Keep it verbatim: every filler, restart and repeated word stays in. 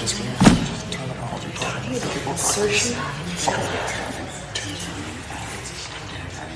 Because we have to turn it all the time. Insertion.